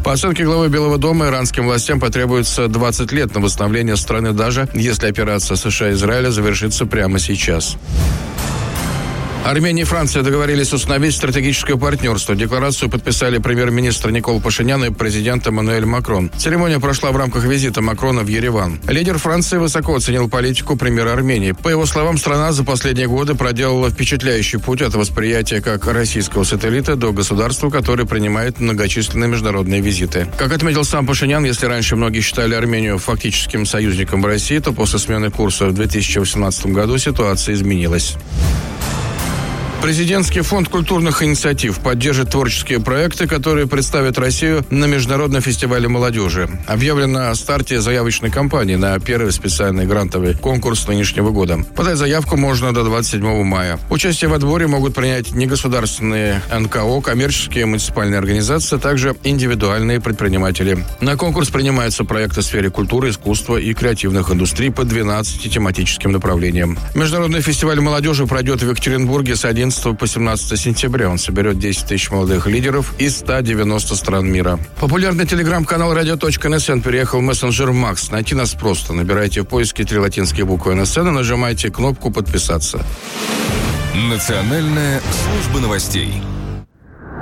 По оценке главы Белого дома, иранским властям потребуется 20 лет на восстановление страны, даже если операция США и Израиля завершится прямо сейчас. Армения и Франция договорились установить стратегическое партнерство. Декларацию подписали премьер-министр Никол Пашинян и президент Эммануэль Макрон. Церемония прошла в рамках визита Макрона в Ереван. Лидер Франции высоко оценил политику премьера Армении. По его словам, страна за последние годы проделала впечатляющий путь от восприятия как российского сателлита до государства, которое принимает многочисленные международные визиты. Как отметил сам Пашинян, если раньше многие считали Армению фактическим союзником России, то после смены курса в 2018 году ситуация изменилась. Президентский фонд культурных инициатив поддержит творческие проекты, которые представят Россию на Международном фестивале молодежи. Объявлено о старте заявочной кампании на первый специальный грантовый конкурс нынешнего года. Подать заявку можно до 27 мая. Участие в отборе могут принять негосударственные НКО, коммерческие муниципальные организации, а также индивидуальные предприниматели. На конкурс принимаются проекты в сфере культуры, искусства и креативных индустрий по 12 тематическим направлениям. Международный фестиваль молодежи пройдет в Екатеринбурге с 11 по 17 сентября. Он соберет 10 тысяч молодых лидеров из 190 стран мира. Популярный телеграм-канал radio.nsn переехал в мессенджер Макс. Найти нас просто. Набирайте в поиске 3 латинские буквы НСН и нажимайте кнопку «Подписаться». Национальная служба новостей.